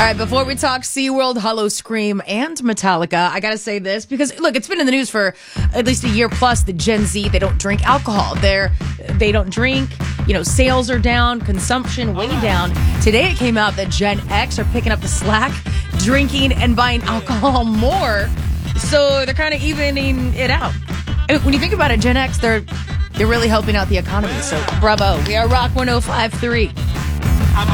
All right, before we talk SeaWorld, Hollow Scream, and Metallica, I got to say this because, look, it's been in the news for at least a year plus. The Gen Z, they don't drink alcohol. They don't drink. Sales are down, consumption way down. Today it came out that Gen X are picking up the slack, drinking and buying alcohol more. So they're kind of evening it out. When you think about it, Gen X, they're really helping out the economy. So bravo. We are Rock 105.3.